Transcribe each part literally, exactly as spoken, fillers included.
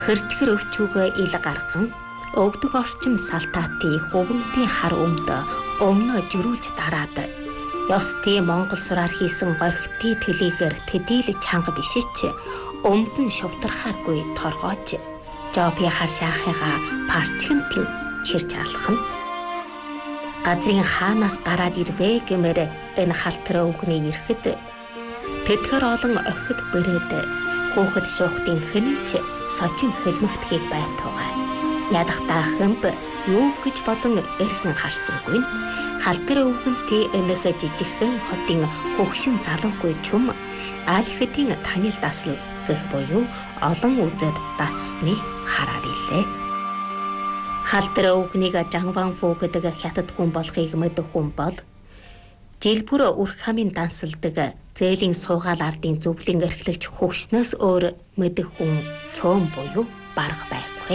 Хөрчгөр өвчүүгөө ил гарган өвдөг орчим салтаатын хувангтын хар өмд өмнө жирүүлж дараад ёстой Монгол сураар хийсэн горхтын тэлийгээр тэдийл чанга бишээч өмд нь шувтархааргүй торгоож жопи хар шаахыгаа парчгэнтл чирч алхна. Газрын хаанаас гараад ирвэ гэмээр энэ халтар өвгний ирэхэд тэтгэр олон охид бэрээд хөөхд шуухтын хэнэнч сочин хөлмөгтгийг байтугай. Ядахтаа хэмб юу гэж бодон эрхэн харсангүй. Халтар өвгөнтэй энэх жижигхэн хотын хөгшин залуугүй чүм аалхитын танил дасал гэх буюу олон үзэд дассны хараар илээ. Халтар өвгнийг Жанван Фу гэдэг хятад хүн болохыг мэдэх хүн бол жил бүр үрх хамын дансалдаг зээлийн суугаал ардын зөвлөн эрхлэгч хөгшнөөс өөр мэдэх хүн цөөн буюу барах байхгүй.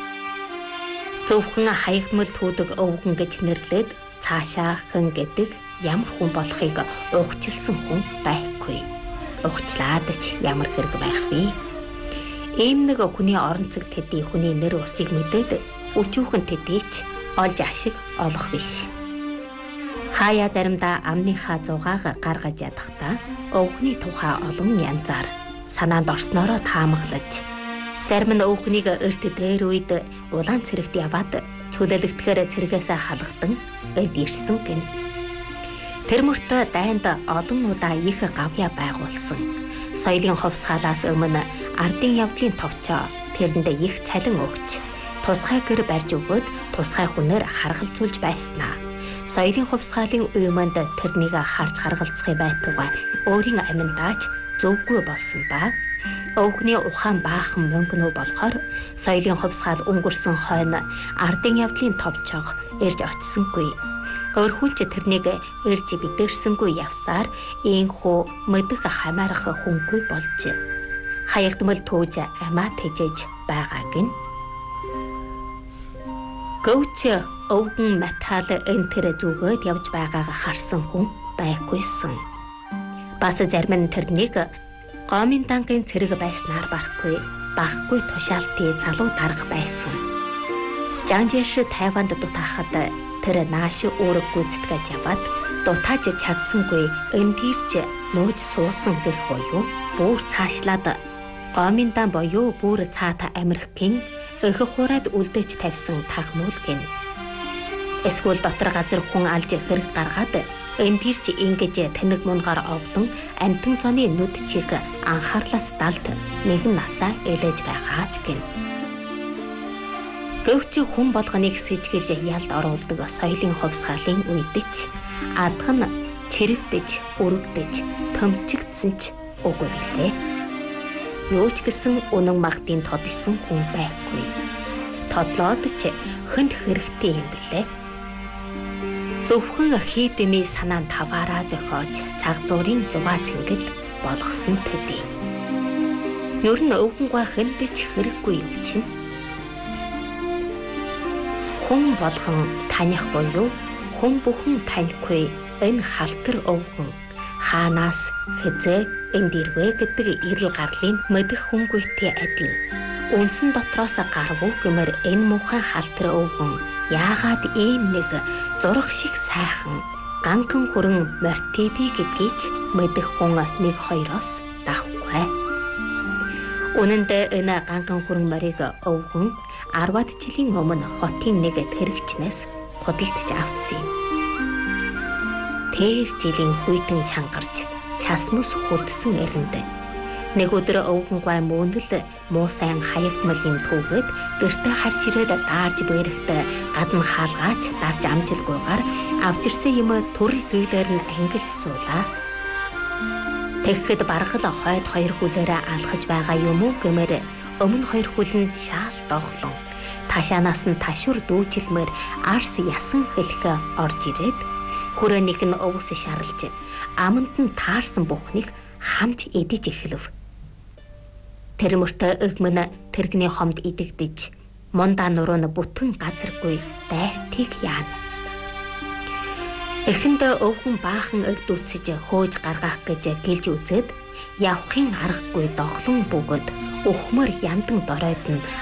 Зөвхөн хаягдмал түүдэг өвгөн гэж нэрлээд цаашаа хэн гэдэг ямар хүн болохыг угчилсан хүн байхгүй. Угчлаад ч ямар хэрэг байх вэ? Ийм нэг хүний орон зэг төдий хүний нэр усыг мэдээд өчүүхэн төдийч олж ашиг олох биш. Хаяа заримдаа амныхаа зугааг гаргаж ядахтаа өвгний тухай олон янзаар санаанд орсноороо таамаглаж зарим нь өвгнийг эрт дээр үед улаан цэрэгт яваад чөлөөлөгдөхөөр цэргээсээ халахтан эд ирсэн гин. Тэр мөртөө дайнд олон удаа их гавья байгуулсан. Соёлын хувьсгалаас өмнө ардын явдлын товчоо тэрэнд их цалин өгч тусгай гэр барьж өгөөд тусгай хүнээр харгалзуулж байснаа. Соёлын хувьсгалын уйманд тэрнийг харж харгалзахыг байтугай өөрийн аминдаач зөвгүй болсон ба өвгний ухаан баахан мөнгөнөө болохоор соёлын хувьсгал өнгөрсөн хойно ардын явдлын товчоог ирж очисонгүй. Өөрхүүлж тэрнийг ирж бидэрсэнгүй явсаар ийхүү мэдэх хамаарах хүнгүй болж хаягдмал төөж амаа тэжээж байгаа гин. Гөвч өвгөн матал энэ тэр зүгөөд явж байгааг харсан хүн байгүйсэн. Бас зарим нь тэрнийг гомын дангийн цэрэг байснаар барахгүй баггүй тушаалтын залуу дарга байсан. Жанжиш Тайванд дутаахад тэр нааш өөрөг гүйцэтгэж яваад дутааж чадсангүй эндирж нууж суусан гэх буюу бүр цаашлаад гомын дан буюу бүр цаата Америкийн эх хураад үлдэж тавьсан тагмуул гин. Эсвэл дотор газар хүн алж хэрэг гаргаад эндирч ингэж тэнэг мунгаар овлон амтэн цоны нүд чих анхаарлаас далд нэгэн насаа элэж байгаач гин. Гэвч хүн болгоныг сэжгэлж ялд оруулдаг соёлын хувьсгалын үедч адх нь чирэгдэж, өргөдөж, төмчигдсэн ч үгүй билээ. Юу ч гэсэн үнэн магдын тодолсон хүн байхгүй. Тодлоод ч хүнд хэрэгтэй юм билээ. Зөвхөн хийдэмий санаанд таваараа зохиож цаг зуурын зугаа цэнгэл болгосон төдий. Ер нь өвгөнгөө хүндэж хэрэггүй юм чинь. Хүн болгон таних буюу хүн бүхэн танихгүй энэ халтар өвгөн хаанаас хэзээ энд ирвэ гэдэг эрэл гарлын мэдэх хүнгүйтэй адил. Үнсэн дотроос гарвуу гэмээр энэ муухай халтар өвгөн яагаад ийм нэг зурх шиг сайхан ганхан хүрэн мортиби гэдгийг мэдэх хүн нэг хоёроос давхгүй. Үнэн дээр энэ ганхан хүрэн морийг өвгөн арваад жилийн өмнө хотын нэг тэрэгчнээс худалдаж авсан юм. Тэр жилийн хүйтэн чангарч часмус хүлдсэн эрэнд нэг өдөр өвгөнгөө мөнөл муу сайн хаягдмал юм түүгээд гэртээ харж ирээд даарж бэрэхтээ гадна хаалгаач дарж амжилгүйгээр авчирсан юм төрөл зүйлээр нь ангилж суулаа. Тэгэхэд баргал хойд хоёр хүлээрээ алхаж байгаа юм уу гэмээр өмнө хоёр хүл нь шаал дохлон ташаанаас нь ташур дүүжилмээр арс ясан хэлхэ орж ирээд хүрээнийг нь өвс шарлж аманд нь таарсан бүхнийг хамж идэж эхлэв. Тэр мөртөө эгмэн тэрэгний хомд идэгдэж мундаа нуруу нь бүтэн газаргүй дайртыг яана. Эхэндээ өвгөн баахан эгдүүцэж хөөж гаргах гэж гэлж үзээд явахын аргагүй дохлон бөгөөд ухмаар яндан доройд нь